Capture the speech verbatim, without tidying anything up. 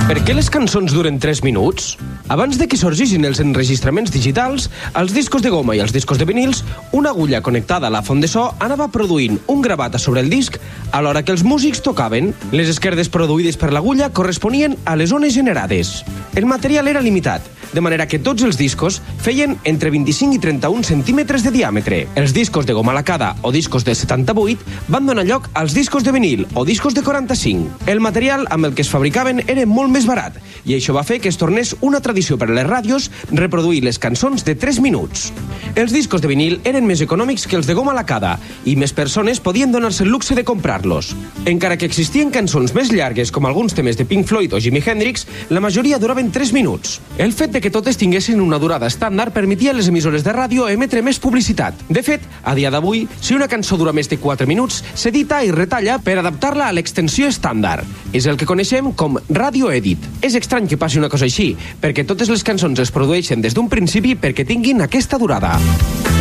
Per què les cançons duren tres minuts? Abans de que sorgissin els enregistraments digitals, als discos de goma i als discos de vinils, una agulla connectada a la font de so anava produint un gravat a sobre el disc a l'hora que els músics tocaven. Les esquerdes produïdes per l'agulla corresponien a les ones generades. El material era limitat, de manera que tots els discos feien entre vint-i-cinc i trenta-un centímetres de diàmetre. Els discos de goma lacada o discos de setanta-vuit van donar lloc als discos de vinil o discos de quaranta-cinc. El material amb el que es fabricaven era molt més barat, i això va fer que es tornés una tradició per a les ràdios reproduir les cançons de tres minuts. Els discos de vinil eren més econòmics que els de goma lacada, i més persones podien donar-se el luxe de comprar-los. Encara que existien cançons més llargues, com alguns temes de Pink Floyd o Jimi Hendrix, la majoria duraven tres minuts. El fet de que totes tinguessin una durada estàndard permetia a les emissores de ràdio emetre més publicitat. De fet, a dia d'avui, si una cançó dura més de quatre minuts, s'edita i retalla per adaptar-la a l'extensió estàndard. És el que coneixem com radio edit. És estrany que passi una cosa així, perquè totes les cançons es produeixen des d'un principi perquè tinguin aquesta durada.